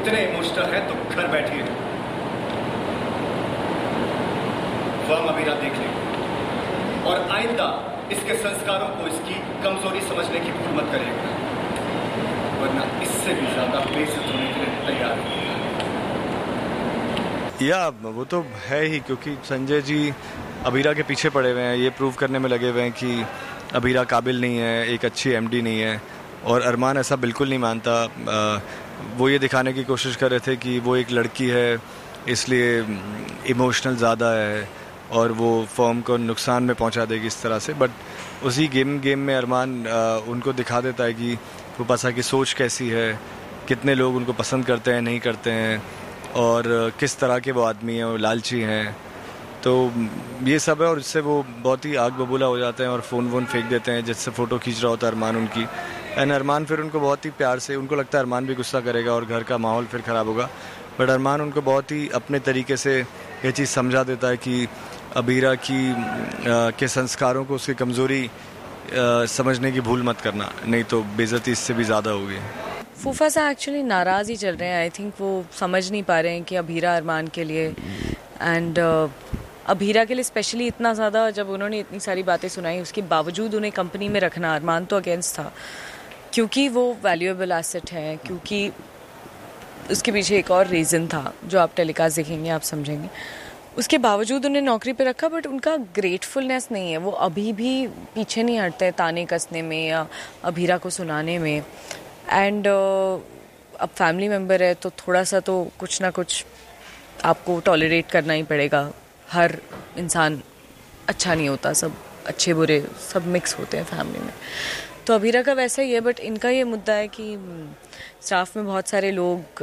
इतने इमोशनल हैं तो घर बैठिए, फॉर्म अबीरा देख लें और आइंदा इसके संस्कारों को इसकी कमजोरी समझने की भूल मत करिएगा, वरना इससे भी ज्यादा बेइज्जत होने के लिए तैयार है। या वो तो है ही, क्योंकि संजय जी अबीरा के पीछे पड़े हुए हैं, ये प्रूव करने में लगे हुए हैं कि अबीरा काबिल नहीं है, एक अच्छी एमडी नहीं है। और अरमान ऐसा बिल्कुल नहीं मानता। वो ये दिखाने की कोशिश कर रहे थे कि वो एक लड़की है इसलिए इमोशनल ज़्यादा है और वो फॉर्म को नुकसान में पहुंचा देगी इस तरह से। बट उसी गेम में अरमान उनको दिखा देता है कि फूफासा की सोच कैसी है, कितने लोग उनको पसंद करते हैं, नहीं करते हैं, और किस तरह के वो आदमी हैं, वो लालची हैं। तो ये सब है और इससे वो बहुत ही आग बबूला हो जाते हैं और फ़ोन फेंक देते हैं, जिससे फ़ोटो खींच रहा होता है अरमान उनकी। एंड अरमान फिर उनको बहुत ही प्यार से, उनको लगता है अरमान भी गुस्सा करेगा और घर का माहौल फिर ख़राब होगा, बट अरमान उनको बहुत ही अपने तरीके से ये चीज़ समझा देता है कि अबीरा के संस्कारों को, उसकी कमज़ोरी समझने की भूल मत करना, नहीं तो बेइज्जती इससे भी ज़्यादा होगी। फूफा साहब एक्चुअली नाराज़ ही चल रहे हैं। आई थिंक वो समझ नहीं पा रहे हैं कि अबीरा अरमान के लिए एंड अबीरा के लिए स्पेशली इतना ज़्यादा, जब उन्होंने इतनी सारी बातें सुनाई उसके बावजूद उन्हें कंपनी में रखना, अरमान तो अगेंस्ट था क्योंकि वो वैल्यूएबल एसेट है, क्योंकि उसके पीछे एक और रीज़न था जो आप टेलीकास्ट देखेंगे आप समझेंगे। उसके बावजूद उन्हें नौकरी पे रखा, बट उनका ग्रेटफुलनेस नहीं है, वो अभी भी पीछे नहीं हटते ताने कसने में या अबीरा को सुनाने में। एंड अब फैमिली मेम्बर है तो थोड़ा सा तो कुछ ना कुछ आपको टॉलरेट करना ही पड़ेगा। हर इंसान अच्छा नहीं होता, सब अच्छे बुरे सब मिक्स होते हैं फैमिली में। तो अबीरा का वैसा ही है, बट इनका ये मुद्दा है कि स्टाफ में बहुत सारे लोग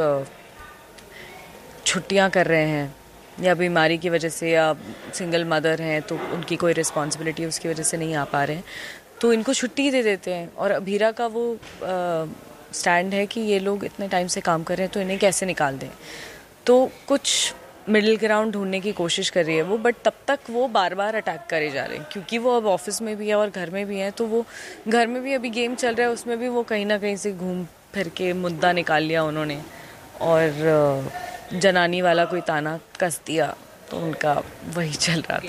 छुट्टियां कर रहे हैं या बीमारी की वजह से, या सिंगल मदर हैं तो उनकी कोई रिस्पॉन्सिबिलिटी उसकी वजह से नहीं आ पा रहे हैं, तो इनको छुट्टी दे देते हैं। और अबीरा का वो स्टैंड है कि ये लोग इतने टाइम से काम कर रहे हैं तो इन्हें कैसे निकाल दें। तो कुछ मिडिल ग्राउंड ढूंढने की कोशिश कर रही है वो, बट तब तक वो बार बार अटैक करे जा रहे हैं क्योंकि वो अब ऑफिस में भी है और घर में भी है। तो वो घर में भी अभी गेम चल रहा है, उसमें भी वो कहीं ना कहीं से घूम फिर के मुद्दा निकाल लिया उन्होंने और जनानी वाला कोई ताना कस दिया, तो उनका वही चल रहा था।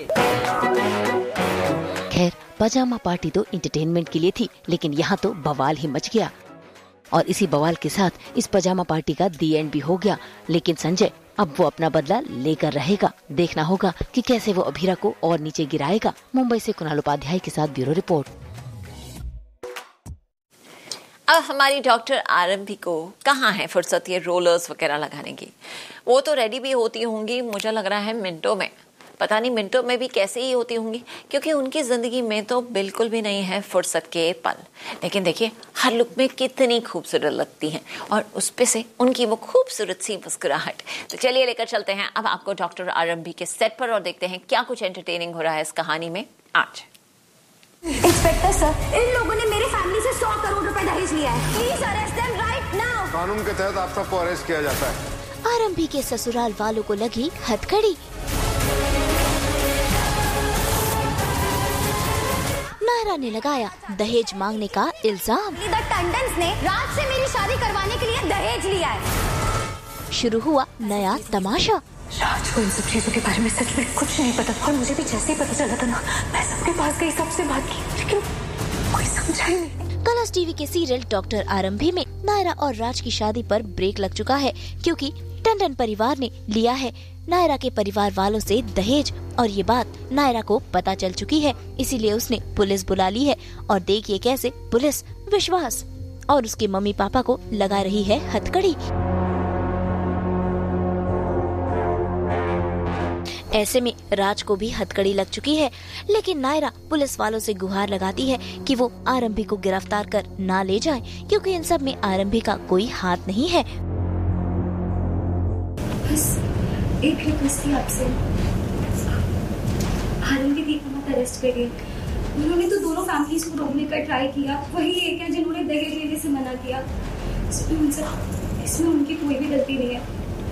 खैर, पजामा पार्टी तो एंटरटेनमेंट के लिए थी, लेकिन यहाँ तो बवाल ही मच गया और इसी बवाल के साथ इस पजामा पार्टी का दी एंड भी हो गया। लेकिन संजय अब वो अपना बदला लेकर रहेगा। देखना होगा कि कैसे वो अबीरा को और नीचे गिराएगा। मुंबई से कुणाल उपाध्याय के साथ ब्यूरो रिपोर्ट। अब हमारी डॉक्टर आरंभी को कहाँ है फुर्सत ये रोलर्स वगैरह लगाने की। वो तो रेडी भी होती होंगी, मुझे लग रहा है मिनटों में, पता नहीं मिनटों में भी कैसे ही होती होंगी, क्योंकि उनकी जिंदगी में तो बिल्कुल भी नहीं है फुर्सत के पल। लेकिन देखिए हर लुक में कितनी खूबसूरत लगती हैं और उस पे से उनकी वो खूबसूरत सी मुस्कुराहट। तो चलिए लेकर चलते हैं अब आपको डॉक्टर आरंभी के सेट पर और देखते हैं क्या कुछ एंटरटेनिंग हो रहा है इस कहानी में आज। इंस्पेक्टर सर, इन लोगों ने मेरे फैमिली से 100 करोड़ रुपए दहेज लिया है। Please arrest them right now. कानून के तहत आप सबको अरेस्ट किया जाता है। आरंभी के ससुराल वालों को लगी हथकड़ी। नायरा ने लगाया दहेज मांगने का इल्जाम। टंडन्स ने राज से मेरी शादी करवाने के लिए दहेज लिया है। शुरू हुआ नया तमाशा। राज को इन सब चीजों के बारे में सच में कुछ नहीं पता और मुझे भी जैसे ही पता चला था ना, मैं सबके पास गई, सबसे बात की, लेकिन कोई समझा ही नहीं। कलर्स टीवी के सीरियल डॉक्टर आरंभी में नायरा और राज की शादी पर ब्रेक लग चुका है, क्योंकि टंडन परिवार ने लिया है नायरा के परिवार वालों से दहेज और ये बात नायरा को पता चल चुकी है। इसीलिए उसने पुलिस बुला ली है और देखिए कैसे पुलिस विश्वास और उसके मम्मी पापा को लगा रही है हथकड़ी। ऐसे में राज को भी हथकड़ी लग चुकी है, लेकिन नायरा पुलिस वालों से गुहार लगाती है कि वो आरंभी को गिरफ्तार कर ना ले जाएं, क्योंकि इन सब में आरंभी का कोई हाथ नहीं है। बस एक रिक्वेस्ट थी आपसे, आरंभी की मत अरेस्ट करिए। उन्होंने तो दोनों फैमिलीज को रोकने का ट्राई किया, वही एक है जिन्होंने दहेज लेने से मना किया। इसमें उनकी कोई भी गलती नहीं है।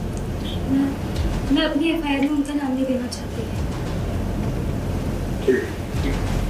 मैं अपनी एफआईआर में उनका नाम नहीं देना चाहती।